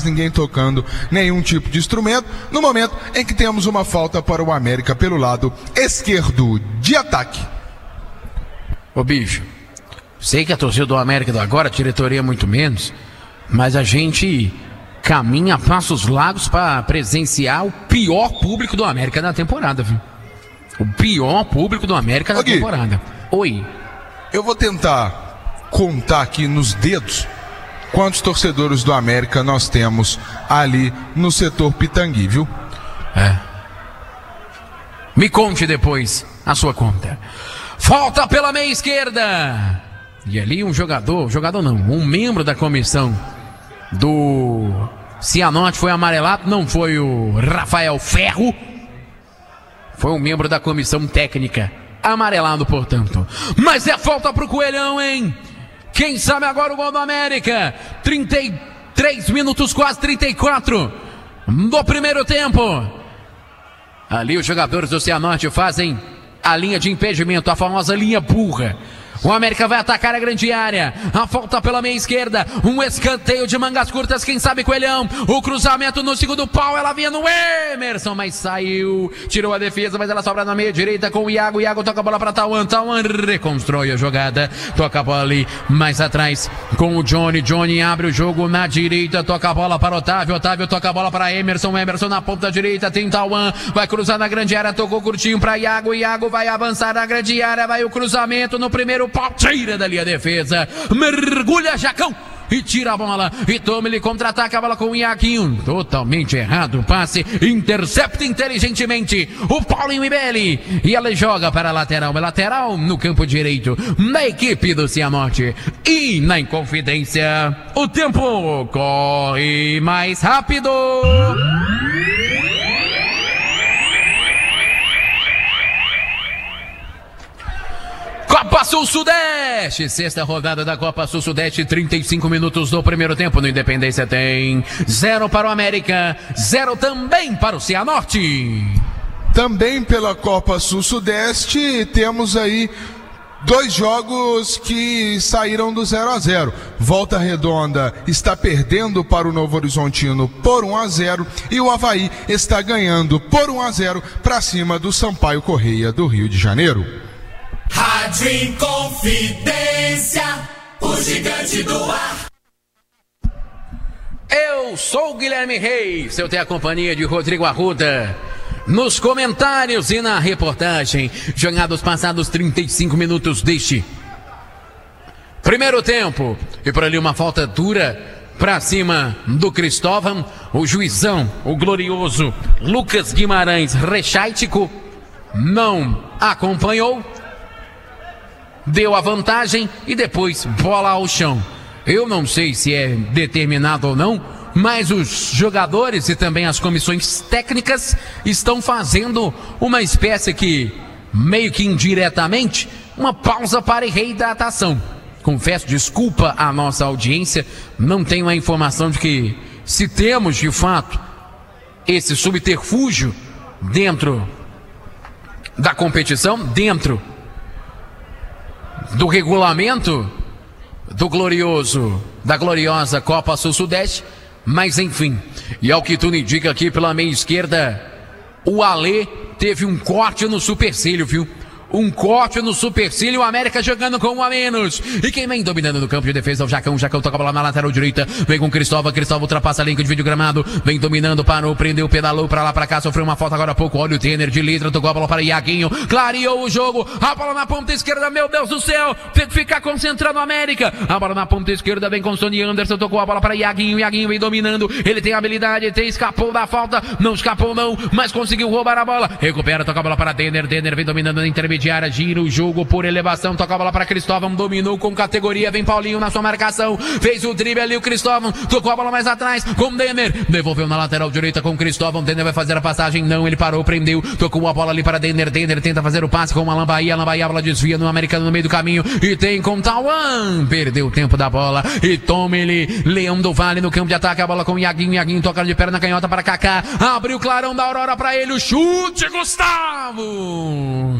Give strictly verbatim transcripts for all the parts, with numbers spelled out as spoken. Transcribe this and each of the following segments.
ninguém tocando nenhum tipo de instrumento, no momento em que temos uma falta para o América pelo lado esquerdo de ataque. Ô bicho, sei que a torcida do América do agora, a diretoria muito menos, mas a gente caminha a passos largos para presenciar o pior público do América na temporada, viu? O pior público do América na Ô, Gui, temporada. Oi. Eu vou tentar contar aqui nos dedos quantos torcedores do América nós temos ali no setor Pitangui, viu? É. Me conte depois a sua conta. Falta pela meia esquerda. E ali um jogador, jogador não, um membro da comissão do Cianorte foi amarelado, não foi o Rafael Ferro. Foi um membro da comissão técnica, amarelado, portanto. Mas é falta pro Coelhão, hein? Quem sabe agora o gol do América. trinta e três minutos, quase trinta e quatro do primeiro tempo. Ali os jogadores do Cianorte fazem a linha de impedimento, a famosa linha burra. O América vai atacar a grande área. A falta pela meia esquerda. Um escanteio de mangas curtas. Quem sabe Coelhão. O cruzamento no segundo pau. Ela vinha no Emerson, mas saiu. Tirou a defesa, mas ela sobra na meia direita com o Iago. O Iago toca a bola para Tauan. Tauan reconstrói a jogada. Toca a bola ali mais atrás com o Johnny. Johnny abre o jogo na direita. Toca a bola para Otávio. Otávio toca a bola para Emerson. Emerson na ponta direita. Tem Tauan. Vai cruzar na grande área. Tocou curtinho para Iago. Iago vai avançar na grande área. Vai o cruzamento no primeiro pau, tira dali a defesa, mergulha Jacão e tira a bola, e toma, ele contra-ataca a bola com o Iaquinho, totalmente errado o passe, intercepta inteligentemente o Paulinho Ibelli, e ela joga para a lateral, é lateral no campo direito da equipe do Cianorte. E na Inconfidência o tempo corre mais rápido. Copa Sul-Sudeste, sexta rodada da Copa Sul-Sudeste, trinta e cinco minutos do primeiro tempo. No Independência tem zero para o América, zero também para o Cianorte. Também pela Copa Sul-Sudeste temos aí dois jogos que saíram do zero a zero. Volta Redonda está perdendo para o Novo Horizontino por um a zero e o Avaí está ganhando por um a zero para cima do Sampaio Correia do Rio de Janeiro. Rádio Inconfidência, o gigante do ar. Eu sou o Guilherme Reis, eu tenho a companhia de Rodrigo Arruda. Nos comentários e na reportagem, jogados passados trinta e cinco minutos deste primeiro tempo. E por ali uma falta dura pra cima do Cristóvão. O juizão, o glorioso Lucas Guimarães Rechaitico, não acompanhou. Deu a vantagem e depois bola ao chão. Eu não sei se é determinado ou não, mas os jogadores e também as comissões técnicas estão fazendo uma espécie que, meio que indiretamente, uma pausa para a reidratação. Confesso, desculpa à nossa audiência, não tenho a informação de que se temos de fato esse subterfúgio dentro da competição, dentro do regulamento do glorioso, da gloriosa Copa Sul-Sudeste, mas enfim, e ao que tudo indica aqui pela meia esquerda, o Alê teve um corte no supercílio, viu? Um corte no supercílio, o América jogando com um a menos. E quem vem dominando no campo de defesa é o Jacão. O Jacão toca a bola na lateral direita. Vem com o Cristóvão. Cristóvão ultrapassa a linha de vídeo gramado. Vem dominando, parou, prendeu, pedalou pra lá, pra cá. Sofreu uma falta agora há pouco. Olha o Tener de letra. Tocou a bola para Iaguinho. Clareou o jogo. A bola na ponta esquerda. Meu Deus do céu. Tem que ficar concentrado o América. A bola na ponta esquerda. Vem com o Sony Anderson. Tocou a bola para Iaguinho. Iaguinho vem dominando. Ele tem habilidade. Tem, escapou da falta. Não escapou não. Mas conseguiu roubar a bola. Recupera. Toca a bola para Tener. Tener vem dominando na intermediária. Gira o jogo. Jogo por elevação, toca a bola para Cristóvão, dominou com categoria, vem Paulinho na sua marcação, fez o drible ali o Cristóvão, tocou a bola mais atrás com Denner, devolveu na lateral direita com Cristóvão, Denner vai fazer a passagem, não, ele parou, prendeu, tocou a bola ali para Denner, Denner tenta fazer o passe com uma Lambaia, Lambaia, a bola desvia no americano no meio do caminho, e tem com Tauan, perdeu o tempo da bola, e toma ele, Leão do Vale no campo de ataque, a bola com Iaguinho, Iaguinho toca de perna canhota para Kaká, abre o clarão da Aurora para ele, o chute, Gustavo, no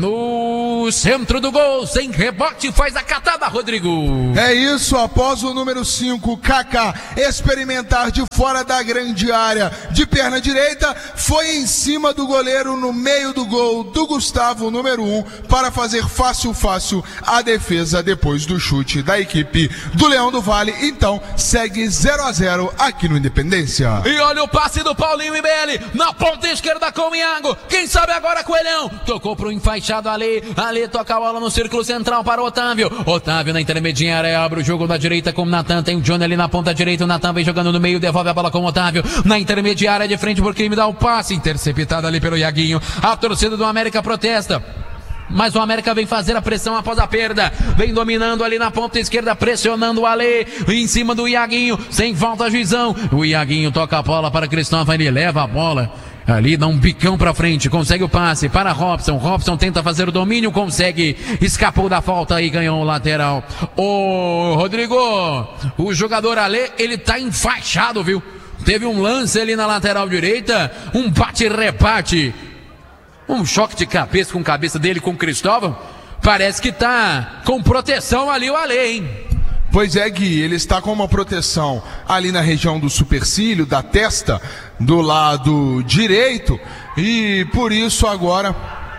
no centro do gol, sem rebote, faz a catada, Rodrigo. É isso, após o número cinco, Kaká, experimentar de fora da grande área, de perna direita, foi em cima do goleiro no meio do gol do Gustavo, número um, para fazer fácil, fácil a defesa depois do chute da equipe do Leão do Vale. Então, segue zero a zero aqui no Independência. E olha o passe do Paulinho Ibelli, na ponta esquerda com o Iago, quem sabe agora Coelhão, tocou pro enfaixado Ali, Ali toca a bola no círculo central para o Otávio, Otávio na intermediária, abre o jogo da direita com o Natan, tem o Johnny ali na ponta direita, o Natan vem jogando no meio, devolve a bola com o Otávio, na intermediária de frente por quem me dá o passe, interceptado ali pelo Iaguinho, a torcida do América protesta. Mas o América vem fazer a pressão após a perda, vem dominando ali na ponta esquerda, pressionando o Ale, em cima do Iaguinho, sem falta Juizão, o Iaguinho toca a bola para Cristóvão, ele leva a bola ali, dá um bicão pra frente, consegue o passe para Robson, Robson tenta fazer o domínio, consegue, escapou da falta e ganhou o lateral. Ô Rodrigo, o jogador Ale, ele tá enfaixado, viu? Teve um lance ali na lateral direita, um bate-rebate, um choque de cabeça com a cabeça dele com o Cristóvão. Parece que tá com proteção ali o Ale, hein? Pois é, Gui, ele está com uma proteção ali na região do supercílio, da testa, do lado direito, e por isso agora,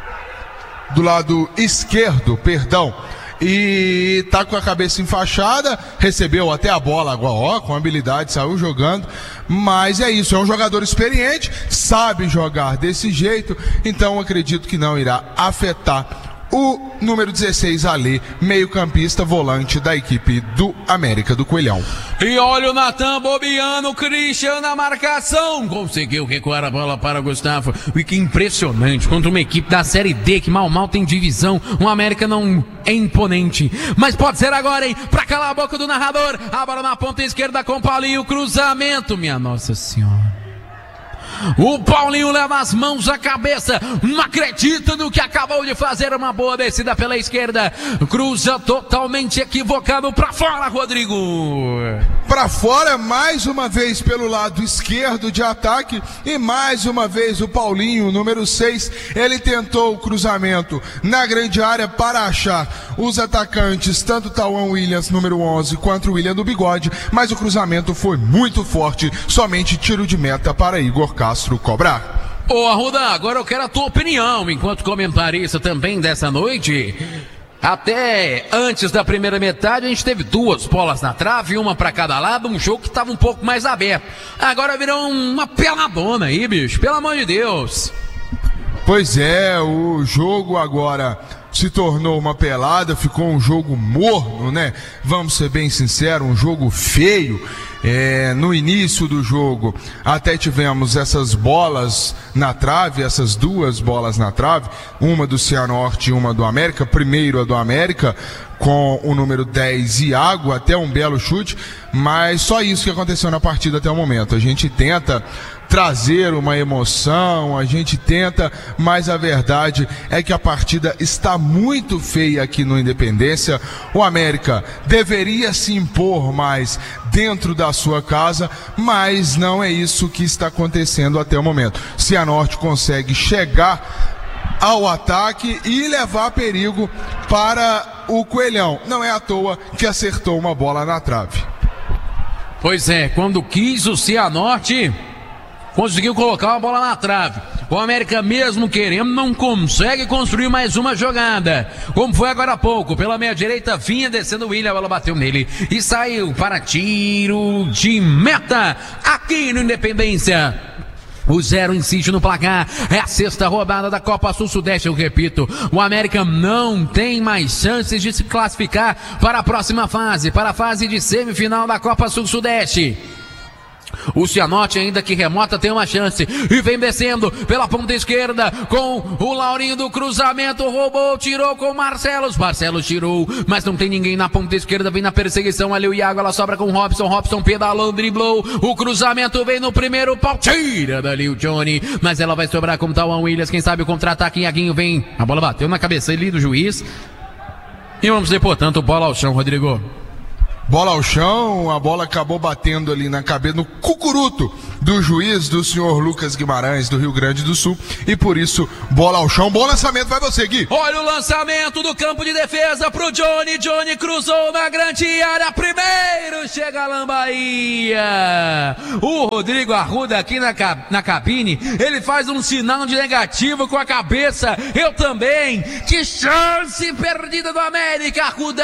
do lado esquerdo, perdão, e tá com a cabeça enfaixada, recebeu até a bola agora, ó, com habilidade, saiu jogando, mas é isso, é um jogador experiente, sabe jogar desse jeito, então acredito que não irá afetar o número dezesseis, Ale, meio-campista, volante da equipe do América do Coelhão. E olha o Natan bobeando, o Christian na marcação, conseguiu recuar a bola para o Gustavo. E que impressionante, contra uma equipe da Série D, que mal mal tem divisão, o América não é imponente. Mas pode ser agora, hein, pra calar a boca do narrador, a bola na ponta esquerda com o Paulinho, cruzamento, minha Nossa Senhora. O Paulinho leva as mãos à cabeça, não acredita no que acabou de fazer, uma boa descida pela esquerda, cruza totalmente equivocado pra fora, Rodrigo. Pra fora, mais uma vez pelo lado esquerdo de ataque, e mais uma vez o Paulinho, número seis, ele tentou o cruzamento na grande área para achar os atacantes, tanto Tauan Williams, número onze, quanto o William do Bigode, mas o cruzamento foi muito forte, somente tiro de meta para Igor Castro cobrar. Ô Arruda, agora eu quero a tua opinião, enquanto comentarista também dessa noite. Até antes da primeira metade a gente teve duas bolas na trave, uma para cada lado, um jogo que estava um pouco mais aberto. Agora virou uma peladona aí, bicho, pelo amor de Deus. Pois é, o jogo agora se tornou uma pelada, ficou um jogo morno, né? Vamos ser bem sinceros, um jogo feio. É, no início do jogo até tivemos essas bolas na trave, essas duas bolas na trave, uma do Cianorte e uma do América. Primeiro a do América com o número dez, Iago, até um belo chute, mas só isso que aconteceu na partida até o momento. A gente tenta trazer uma emoção, a gente tenta, mas a verdade é que a partida está muito feia aqui no Independência. O América deveria se impor mais dentro da sua casa, mas não é isso que está acontecendo até o momento. Cianorte consegue chegar ao ataque e levar perigo para o Coelhão. Não é à toa que acertou uma bola na trave. Pois é, quando quis o Cianorte, conseguiu colocar a bola na trave. O América, mesmo querendo, não consegue construir mais uma jogada. Como foi agora há pouco, pela meia direita, vinha descendo o William, a bola bateu nele e saiu para tiro de meta aqui no Independência. O zero insiste no placar, é a sexta rodada da Copa Sul-Sudeste, eu repito. O América não tem mais chances de se classificar para a próxima fase, para a fase de semifinal da Copa Sul-Sudeste. O Cianorte, ainda que remota, tem uma chance e vem descendo pela ponta esquerda com o Laurinho do cruzamento, roubou, tirou com o Marcelos, Marcelos tirou, mas não tem ninguém na ponta esquerda, vem na perseguição ali o Iago, ela sobra com o Robson, Robson pedalou, driblou, o cruzamento vem no primeiro pau, tira dali o Johnny, mas ela vai sobrar com o Tauan Williams, quem sabe o contra-ataque, Iaguinho vem, a bola bateu na cabeça ali do juiz e vamos ter, portanto, bola ao chão, Rodrigo. Bola ao chão, a bola acabou batendo ali na cabeça, no cucuruto do juiz, do senhor Lucas Guimarães, do Rio Grande do Sul, e por isso, bola ao chão. Bom lançamento, vai você, Gui. Olha o lançamento do campo de defesa pro Johnny, Johnny cruzou na grande área, primeiro chega a Lambaía. O Rodrigo Arruda aqui na, na cabine, ele faz um sinal de negativo com a cabeça, eu também. Que chance perdida do América, Arruda.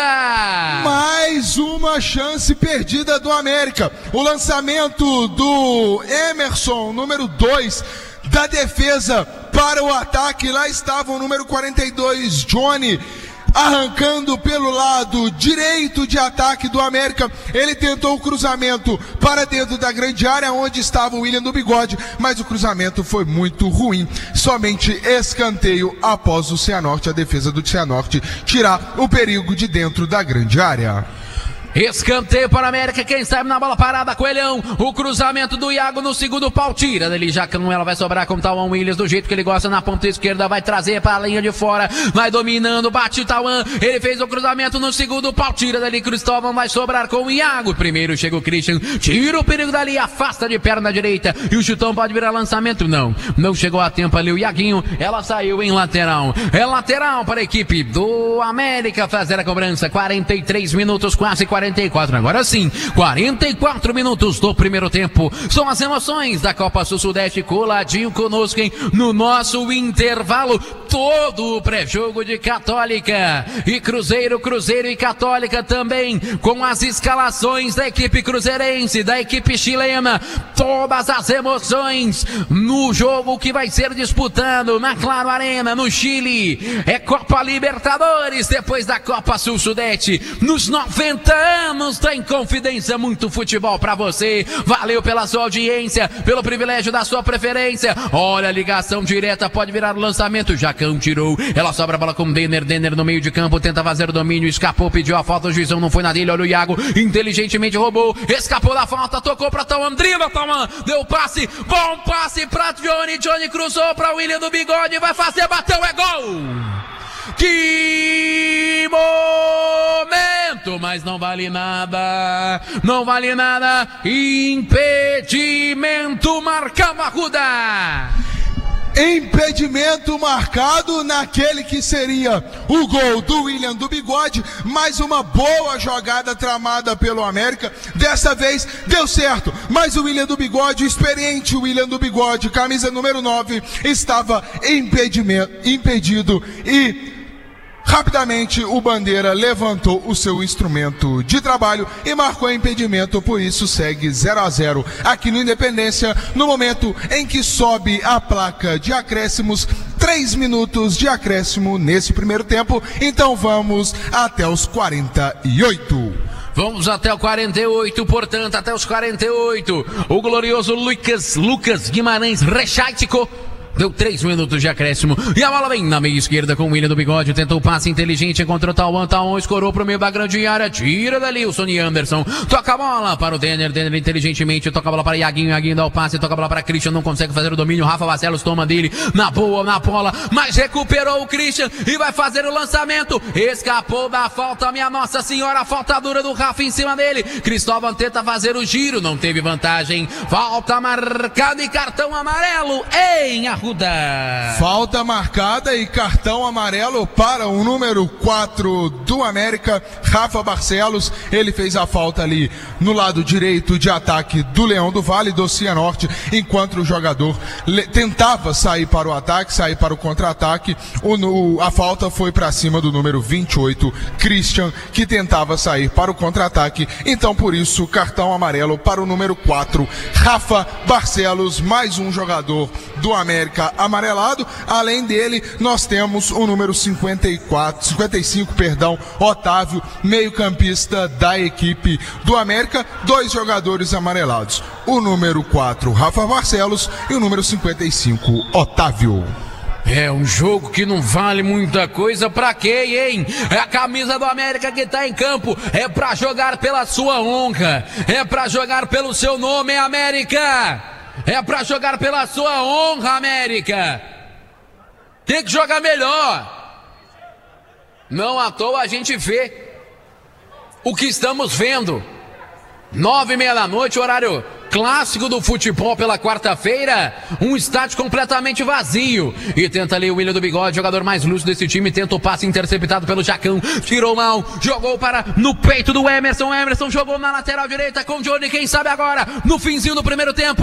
Mais uma chance perdida do América. O lançamento do Emerson, número dois, da defesa para o ataque. Lá estava o número quarenta e dois, Johnny, arrancando pelo lado direito de ataque do América. Ele tentou o cruzamento para dentro da grande área onde estava o William do Bigode, mas o cruzamento foi muito ruim. Somente escanteio após o Cianorte, a defesa do Cianorte, tirar o perigo de dentro da grande área. Escanteio para a América, quem sabe na bola parada, Coelhão, o cruzamento do Iago no segundo pau, tira dele, Jacão, ela vai sobrar com o Tauan Williams, do jeito que ele gosta na ponta esquerda, vai trazer para a linha de fora, vai dominando, bate o Tauan, ele fez o cruzamento no segundo pau, tira dali, Cristóvão vai sobrar com o Iago, primeiro chega o Christian, tira o perigo dali, afasta de perna direita, e o chutão pode virar lançamento, não, não chegou a tempo ali o Iaguinho, ela saiu em lateral, é lateral para a equipe do América fazer a cobrança, quarenta e três minutos, quase quarenta e quatro, agora sim, quarenta e quatro minutos do primeiro tempo, são as emoções da Copa Sul-Sudeste, coladinho conosco, hein? No nosso intervalo, todo o pré-jogo de Católica e Cruzeiro, Cruzeiro e Católica também, com as escalações da equipe cruzeirense, da equipe chilena, todas as emoções no jogo que vai ser disputado na Claro Arena, no Chile, é Copa Libertadores, depois da Copa Sul-Sudeste, nos noventa anos da Inconfidência, muito futebol pra você, valeu pela sua audiência, pelo privilégio da sua preferência, olha a ligação direta, pode virar o lançamento, Jacão tirou, ela sobra a bola com o Denner, Denner no meio de campo, tenta fazer o domínio, escapou, pediu a falta, o juizão não foi na dele, olha o Iago, inteligentemente roubou, escapou da falta, tocou pra Tauan, dribla Tauan, deu passe, bom passe pra Johnny, Johnny cruzou pra William do Bigode, vai fazer, bateu, é gol! Que momento, mas não vale nada, não vale nada, impedimento marcado, Arruda. Impedimento marcado naquele que seria o gol do William do Bigode, mais uma boa jogada tramada pelo América, dessa vez deu certo, mas o William do Bigode, o experiente William do Bigode, camisa número nove, estava impedimento, impedido e rapidamente o Bandeira levantou o seu instrumento de trabalho e marcou impedimento, por isso segue zero a zero aqui no Independência, no momento em que sobe a placa de acréscimos, três minutos de acréscimo nesse primeiro tempo, então vamos até os quarenta e oito. Vamos até o quarenta e oito, portanto, até os quarenta e oito, o glorioso Lucas, Lucas Guimarães Rechático deu três minutos de acréscimo. E a bola vem na meia esquerda com o William do Bigode. Tentou o passe inteligente, encontrou o Tauan. Tauan escorou pro meio da grande área. Tira dali o Sonny Anderson. Toca a bola para o Denner. Denner inteligentemente toca a bola para Iaguinho. Iaguinho dá o passe. Toca a bola para Christian. Não consegue fazer o domínio. Rafa Barcelos toma dele. Na boa, na bola. Mas recuperou o Christian e vai fazer o lançamento. Escapou da falta. Minha Nossa Senhora. A falta dura do Rafa em cima dele. Cristóvão tenta fazer o giro. Não teve vantagem. Falta marcada e cartão amarelo em Arruda. Falta marcada e cartão amarelo para o número quatro do América, Rafa Barcelos. Ele fez a falta ali no lado direito de ataque do Leão do Vale, do Cianorte, enquanto o jogador tentava sair para o ataque, sair para o contra-ataque. O, a falta foi para cima do número vinte e oito, Christian, que tentava sair para o contra-ataque. Então, por isso, cartão amarelo para o número quatro, Rafa Barcelos, mais um jogador do América amarelado. Além dele, nós temos o número cinquenta e quatro, cinquenta e cinco, perdão, Otávio, meio-campista da equipe do América, dois jogadores amarelados. O número quatro, Rafa Barcelos, e o número cinquenta e cinco, Otávio. É um jogo que não vale muita coisa, pra quê, hein? É a camisa do América que tá em campo, é pra jogar pela sua honra, é pra jogar pelo seu nome, América! É pra jogar pela sua honra, América! Tem que jogar melhor! Não à toa a gente vê o que estamos vendo. Nove e meia da noite, horário clássico do futebol pela quarta-feira, um estádio completamente vazio, e tenta ali o William do Bigode, jogador mais lúcido desse time, tenta o passe interceptado pelo Jacão, tirou mal, jogou para no peito do Emerson, Emerson jogou na lateral direita com o Johnny, quem sabe agora, no finzinho do primeiro tempo.